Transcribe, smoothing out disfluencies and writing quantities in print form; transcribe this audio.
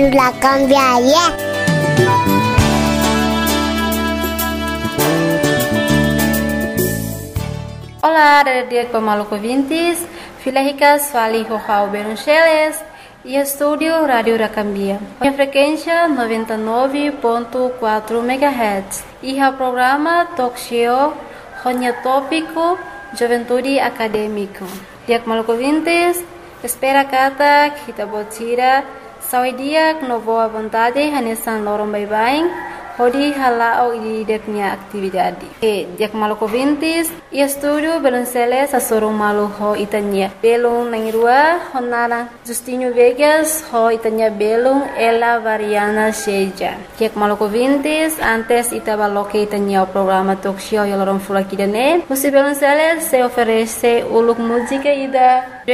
La cambiaria. Olá, dia Maluco Vintes, Filhicas Fali Rojau Beruncheles e estúdio Rádio Racambia. A frequência 99.4 MHz e o programa Talk Show Ronya Tópico Juventude Acadêmico. Dia Maluco Vintes, espera kata kita botira saudia no boa vontade hanesan lorong bye-bye. Hodi halao di deknya aktividade. Dia Maluco Vintes e estúdio Belunceles a sorong malu ho itanya. Belung nangirua honara Justinho Vegas ho itanya belung ela variana seja. Dia Maluco Vintes antes itabaloke itanya o programa talk show yalorong fulakidane. Musi Belunceles se oferece uluk música ida